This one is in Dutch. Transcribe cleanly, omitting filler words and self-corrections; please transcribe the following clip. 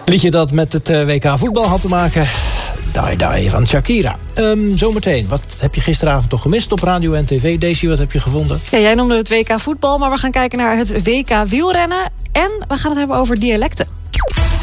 Liedje dat met het WK voetbal had te maken. Die Die van Shakira. Zometeen, wat heb je gisteravond toch gemist op radio en tv? Daisy, wat heb je gevonden? Ja, jij noemde het WK voetbal, maar we gaan kijken naar het WK wielrennen. En we gaan het hebben over dialecten.